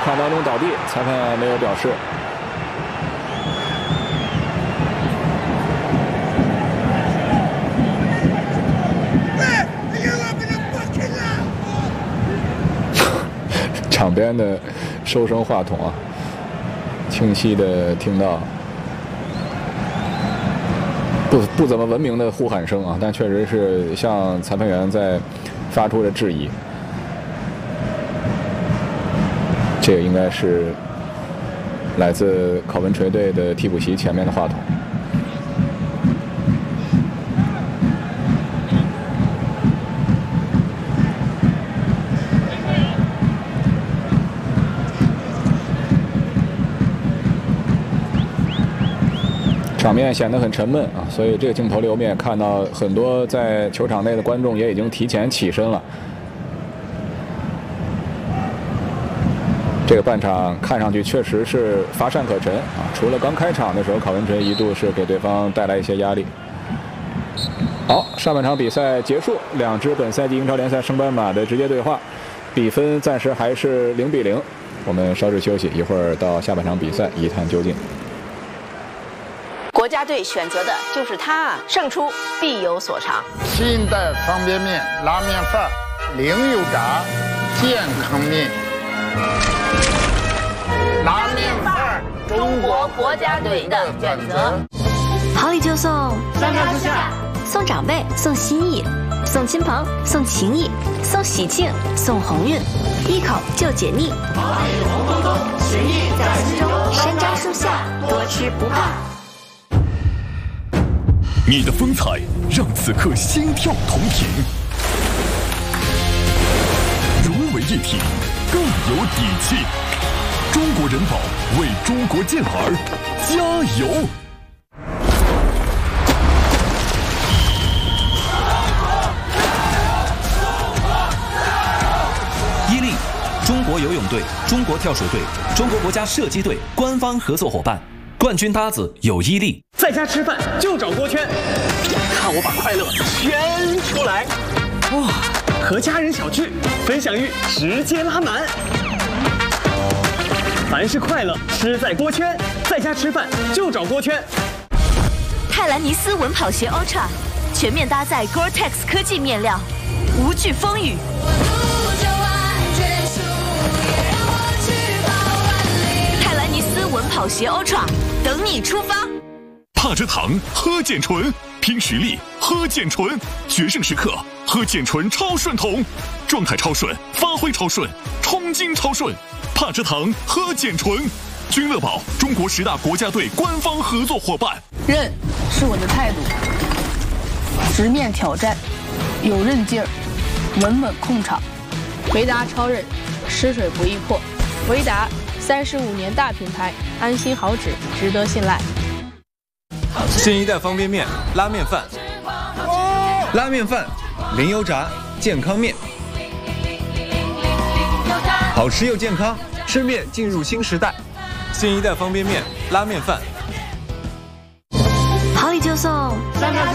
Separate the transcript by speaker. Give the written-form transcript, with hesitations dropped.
Speaker 1: 看当中倒地，裁判没有表示。场边的收声话筒啊，清晰的听到不怎么文明的呼喊声啊，但确实是向裁判员在发出了质疑。这个应该是来自考文垂队的替补席前面的话筒。场面显得很沉闷啊，所以这个镜头里我们也看到很多在球场内的观众也已经提前起身了。这个半场看上去确实是乏善可陈啊，除了刚开场的时候，考文垂一度是给对方带来一些压力。好，上半场比赛结束，两支本赛季英超联赛升班马的直接对话，比分暂时还是0-0。我们稍事休息，一会儿到下半场比赛一探究竟。
Speaker 2: 国家队选择的就是它，胜出必有所长。
Speaker 3: 新一代方便面、拉面饭、零油炸、健康面。拉面饭，
Speaker 2: 中国国家队的选择。
Speaker 4: 好礼就送
Speaker 2: 3上4下，
Speaker 4: 送长辈，送心意，送亲朋，送情谊，送喜庆，送鸿运，一口就解腻。
Speaker 5: 好礼红彤彤，心意在心中。
Speaker 4: 山楂树下，多吃不怕。
Speaker 6: 你的风采让此刻心跳同频，融为一体，更有底气。中国人保为中国健儿加油！
Speaker 7: 伊利，中国游泳队、中国跳水队、中国国家射击队官方合作伙伴，冠军搭子有伊利。
Speaker 8: 在家吃饭就找锅圈，看我把快乐圈出来！哇，和家人小聚，分享欲直接拉满。凡是快乐，吃在锅圈，在家吃饭就找锅圈。
Speaker 4: 泰兰尼斯稳跑鞋 Ultra 全面搭载 Gore-Tex 科技面料，无惧风雨。泰兰尼斯稳跑鞋 Ultra 等你出发。
Speaker 6: 帕蔗糖喝健醇，拼实力喝健醇，决胜时刻喝健醇超顺桶，状态超顺，发挥超顺，冲劲超顺。帕蔗糖喝健醇，君乐宝中国10大国家队官方合作伙伴。
Speaker 9: 韧是我的态度，直面挑战，有韧劲儿，稳稳控场。维达超韧，湿水不易破。维达35年大品牌，安心好纸，值得信赖。
Speaker 10: 新一代方便面、拉面饭，拉面饭，零油炸，健康面，好吃又健康，吃面进入新时代。新一代方便面、拉面饭，
Speaker 4: 好礼就送3上4